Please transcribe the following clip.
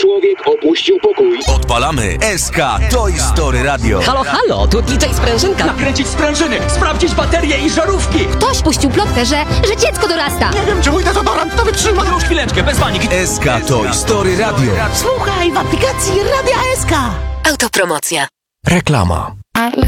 człowiek opuścił pokój. Odpalamy SK Toy Story Radio. Halo, halo, tu DJ Sprężynka. Nakręcić sprężyny, sprawdzić baterie i żarówki. Ktoś puścił plotkę, że dziecko dorasta. Nie wiem, czy mój dezodorant to wytrzyma. Już chwileczkę, bez paniki. SK Toy Story Radio. Słuchaj w aplikacji Radia SK. Autopromocja. Reklama.